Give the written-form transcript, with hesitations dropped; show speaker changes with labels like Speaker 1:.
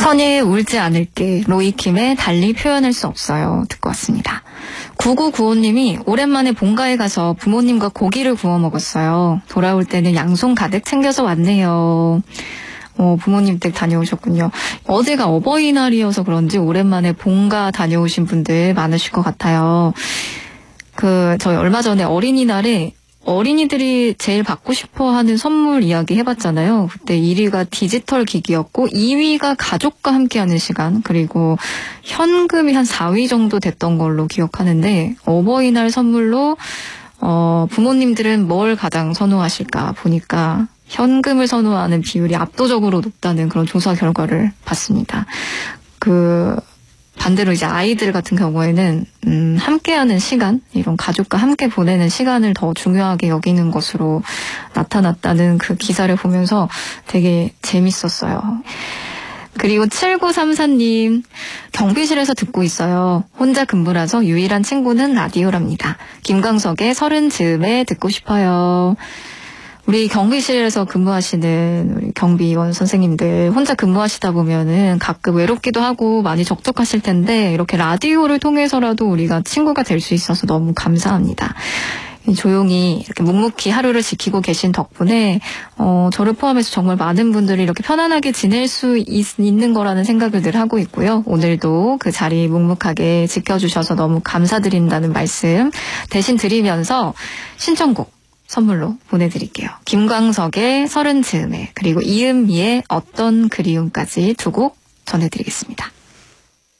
Speaker 1: 선예 울지 않을게 로이킴의 달리 표현할 수 없어요 듣고 왔습니다. 9995님이 오랜만에 본가에 가서 부모님과 고기를 구워 먹었어요. 돌아올 때는 양손 가득 챙겨서 왔네요. 부모님 댁 다녀오셨군요. 어제가 어버이날이어서 그런지 오랜만에 본가 다녀오신 분들 많으실 것 같아요. 저희 얼마 전에 어린이날에 어린이들이 제일 받고 싶어 하는 선물 이야기 해봤잖아요. 그때 1위가 디지털 기기였고 2위가 가족과 함께하는 시간, 그리고 현금이 한 4위 정도 됐던 걸로 기억하는데, 어버이날 선물로 부모님들은 뭘 가장 선호하실까 보니까 현금을 선호하는 비율이 압도적으로 높다는 그런 조사 결과를 봤습니다. 반대로 이제 아이들 같은 경우에는 함께하는 시간, 이런 가족과 함께 보내는 시간을 더 중요하게 여기는 것으로 나타났다는 그 기사를 보면서 되게 재밌었어요. 그리고 7934님, 경비실에서 듣고 있어요. 혼자 근무라서 유일한 친구는 라디오랍니다. 김광석의 30즈음에 듣고 싶어요. 우리 경비실에서 근무하시는 우리 경비원 선생님들 혼자 근무하시다 보면은 가끔 외롭기도 하고 많이 적적하실 텐데, 이렇게 라디오를 통해서라도 우리가 친구가 될 수 있어서 너무 감사합니다. 조용히 이렇게 묵묵히 하루를 지키고 계신 덕분에 저를 포함해서 정말 많은 분들이 이렇게 편안하게 지낼 수 있는 거라는 생각을 늘 하고 있고요. 오늘도 그 자리 묵묵하게 지켜주셔서 너무 감사드린다는 말씀 대신 드리면서 신청곡 선물로 보내드릴게요. 김광석의 30즈음에, 그리고 이은미의 어떤 그리움까지 두 곡 전해드리겠습니다.